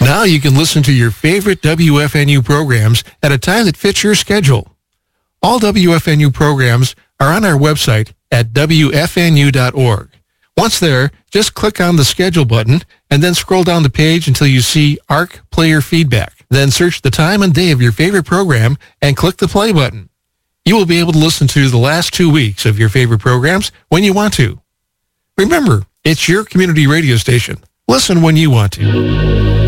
Now you can listen to your favorite WFNU programs at a time that fits your schedule. All WFNU programs are on our website at WFNU.org. Once there, just click on the schedule button and then scroll down the page until you see ARC Player Feedback. Then search the time and day of your favorite program and click the play button. You will be able to listen to the last 2 weeks of your favorite programs when you want to. Remember, it's your community radio station. Listen when you want to.